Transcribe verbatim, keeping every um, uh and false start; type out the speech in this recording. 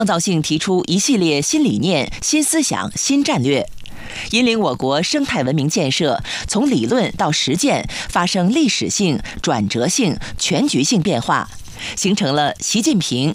创造性提出一系列新理念、新思想、新战略，引领我国生态文明建设从理论到实践发生历史性、转折性、全局性变化，形成了习近平